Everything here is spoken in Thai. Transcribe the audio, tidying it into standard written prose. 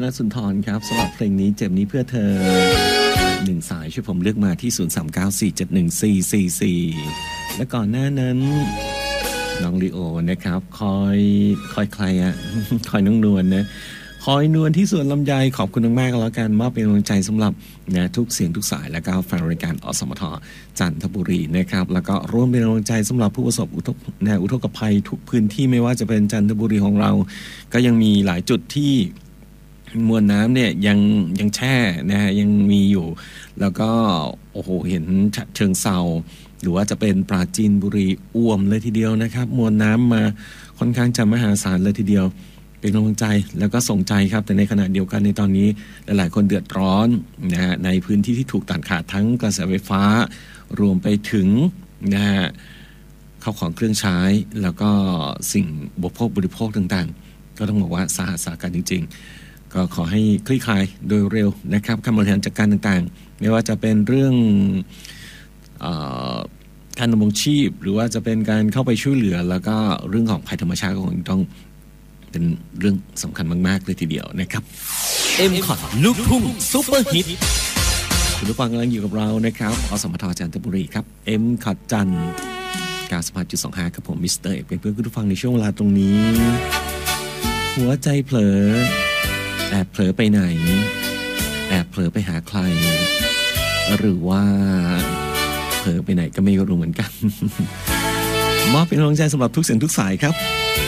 ณสุนทรครับสำหรับเพลงนี้เจ็บนี้เพื่อเธอ1 สายช่วยผมเลือกมาที่0394714444และก่อนหน้านั้นน้องลีโอนะครับคอยใครอะ คอยน้องนวลนะคอยนวลที่สวนลำไยขอบคุณมากๆแล้วกันมอบเป็นกำลังใจสำหรับนะทุกเสียงทุกสายและก็แฟนรายการอสมทจันทบุรีนะครับแล้วก็ร่วมเป็นกำลังใจสำหรับผู้ประสบอุทกภัยทุกพื้นที่ไม่ว่าจะเป็นจันทบุรีของเราก็ยังมีหลายจุดที่มวลน้ำเนี่ยยังแช่นะฮะยังมีอยู่แล้วก็โอ้โหเห็นเชิงเซาหรือว่าจะเป็นปราจีนบุรีอ่วมเลยทีเดียวนะครับมวลน้ำมาค่อนข้างจะมหาศาลเลยทีเดียวเป็นกำลังใจแล้วก็ส่งใจครับแต่ในขณะเดียวกันในตอนนี้หลายๆคนเดือดร้อนนะฮะในพื้นที่ที่ถูกตัดขาดทั้งกระแสไฟฟ้ารวมไปถึงนะฮะข้าวของเครื่องใช้แล้วก็สิ่งบริโภคต่างๆก็ต้องบอกว่าสาหัสสากันจริงๆก็ขอให้คลี่คลายโดยเร็วนะครับการบริหารจัดการต่างๆไม่ว่าจะเป็นเรื่องการดำรงชีพหรือว่าจะเป็นการเข้าไปช่วยเหลือแล้วก็เรื่องของภัยธรรมชาติก็คงต้องเป็นเรื่องสำคัญมากๆเลยทีเดียวนะครับ M-Cot ลูกทุ่งซุปเปอร์ฮิตคุณผู้ฟังกำลังอยู่กับเรานะครับอสมทจันทบุรีครับ M-Cot จันทร์ 95.25 ครับผมมิสเตอร์เอกเป็นเพื่อนคุณผู้ฟังในช่วงเวลาตรงนี้หัวใจเผลอแอบเผลอไปไหนแอบเผลอไปหาใครหรือว่าเผลอไปไหนก็ไม่รู้เหมือนกันมอบเป็นกำลังใจสำหรับทุกเสียงทุกสายครับ